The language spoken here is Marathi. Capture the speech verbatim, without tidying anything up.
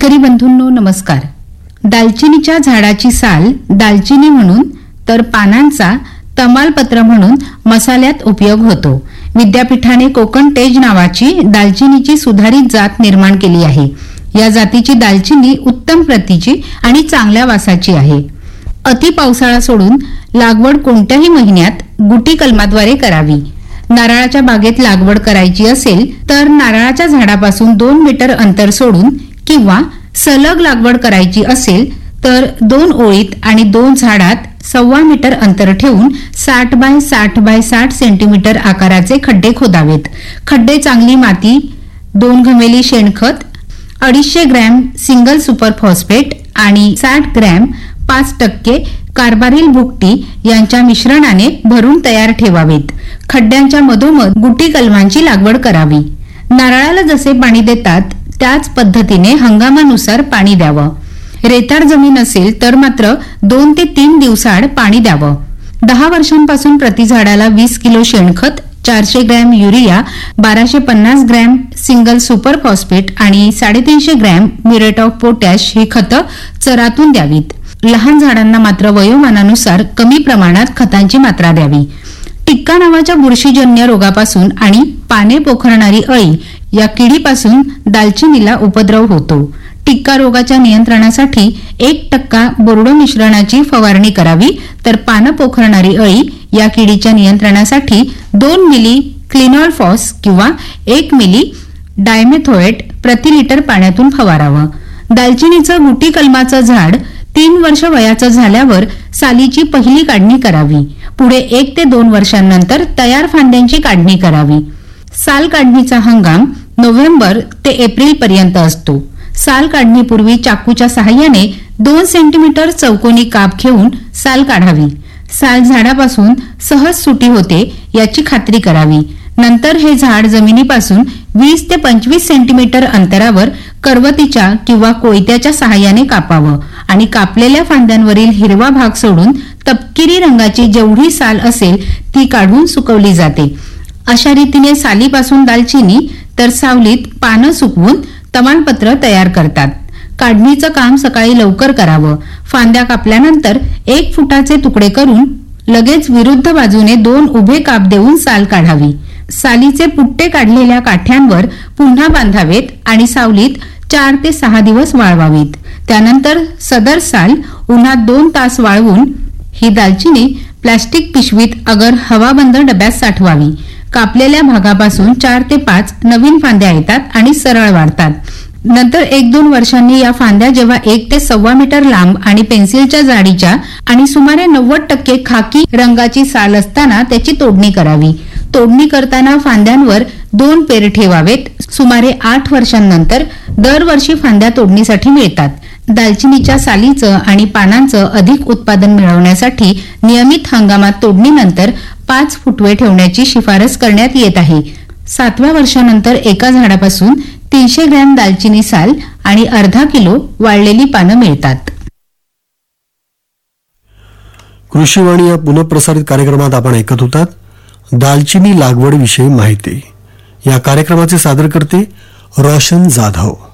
शेतकरी बंधूंनो नमस्कार. दालचिनीच्या झाडाची साल दालचिनी म्हणून तर पानांचा तमालपत्र म्हणून मसाल्यात उपयोग होतो. विद्यापीठाने कोकण तेज नावाची दालचिनीची सुधारित जात निर्माण केली आहे. या जातीची दालचिनी उत्तम प्रतीची आणि चांगल्या वासाची आहे. अति पावसाळा सोडून लागवड कोणत्याही महिन्यात गुटी कलमाद्वारे करावी. नारळाच्या बागेत लागवड करायची असेल तर नारळाच्या झाडापासून दोन मीटर अंतर सोडून किंवा सलग लागवड करायची असेल तर दोन ओळीत आणि दोन झाडात सव्वा मीटर अंतर ठेवून साठ बाय साठ बाय साठ सेंटीमीटर आकाराचे खड्डे खोदावेत. खड्डे चांगली माती, दोन घमेली शेणखत, अडीचशे ग्रॅम सिंगल सुपर फॉस्फेट आणि साठ ग्रॅम पाच टक्के कार्बारिल भुकटी यांच्या मिश्रणाने भरून तयार ठेवावेत. खड्ड्यांच्या मधोमध गुटी कलमांची लागवड करावी. नारळाला जसे पाणी देतात त्याच पद्धतीने हंगामानुसार पाणी द्यावं. रेताड जमीन असेल तर मात्र दोन ते तीन दिवसाआड पाणी द्यावं. दहा वर्षांपासून प्रति झाडाला वीस किलो शेणखत, चारशे ग्रॅम युरिया, बाराशे पन्नास ग्रॅम सिंगल सुपर फॉस्फेट आणि साडेतीनशे ग्रॅम म्युरेट ऑफ पोटॅश ही खतं चरातून द्यावीत. लहान झाडांना मात्र वयोमानानुसार कमी प्रमाणात खतांची मात्रा द्यावी. टिक्का नावाच्या बुरशीजन्य रोगापासून आणि पाने पोखरणारी अळी या किडीपासून दालचिनीला उपद्रव होतो. टिक्का रोगाच्या नियंत्रणासाठी एक टक्का बोर्डो मिश्रणाची फवारणी करावी, तर पानं पोखरणारी अळी या किडीच्या नियंत्रणासाठी दोन मिली क्लिनॉलफॉस किंवा एक मिली डायमेथोएट प्रति लिटर पाण्यातून फवारावं. दालचिनीचं गुटी कलमाचं झाड तीन वर्ष वयाचं झाल्यावर सालीची पहिली काढणी करावी. पुढे एक ते दोन वर्षांनंतर तयार फांद्यांची काढणी करावी. साल काढणीचा हंगाम नोव्हेंबर ते एप्रिल पर्यंत असतो. साल काढणीपूर्वी चाकूच्या सहाय्याने दोन सेंटीमीटर चौकोनी काप घेऊन साल काढावी. साल झाडापासून सहज सुटी होते याची खात्री करावी. नंतर हे झाड जमिनीपासून वीस ते पंचवीस सेंटीमीटर अंतरावर करवतीच्या किंवा कोयत्याच्या सहाय्याने कापावं आणि कापलेल्या फांद्यांवरील हिरवा भाग सोडून तपकिरी रंगाची जेवढी साल असेल ती काढून सुकवली जाते. अशा रीतीने सालीपासून दालचिनी तर सावलीत पानं सुकवून तमालपत्र तयार करतात. काढणीचं काम सकाळी लवकर करावं. फांद्या कापल्यानंतर एक फुटाचे तुकडे करून लगेच विरुद्ध बाजूने दोन उभे काप देऊन साल काढावी. सालीचे पुट्टे काढलेल्या काठ्यांवर पुन्हा बांधावेत आणि सावलीत चार ते सहा दिवस वाळवावीत. त्यानंतर सदर साल उन्हात दोन तास वाळवून ही दालचिनी प्लास्टिक पिशवीत अगर हवाबंद डब्यात साठवावी. कापलेल्या भागापासून चार ते पाच नवीन फांद्या येतात आणि सरळ वाढतात. नंतर एक दोन वर्षांनी या फांद्या जेव्हा एक ते सव्वा मीटर लांब आणि पेन्सिलच्या जाडीच्या आणि सुमारे नव्वद टक्के खाकी रंगाची साल असताना त्याची तोडणी करावी. तोडणी करताना फांद्यांवर दोन पेर ठेवावेत. सुमारे आठ वर्षांनंतर दरवर्षी फांद्या तोडणीसाठी मिळतात. दालचिनीच्या सालीचं आणि पानांचं अधिक उत्पादन मिळवण्यासाठी नियमित हंगामात तोडणीनंतर पाच फुटवे ठेवण्याची शिफारस करण्यात येत आहे. सातव्या वर्षानंतर एका झाडापासून तीनशे ग्रॅम दालचिनी साल आणि अर्धा किलो वाळलेली पानं मिळतात. कृषीवाणी या पुनःप्रसारित कार्यक्रमात आपण ऐकत होतात दालचिनी लागवड विषयी माहिती. या कार्यक्रमाचे सादरकर्ते रोशन जाधव.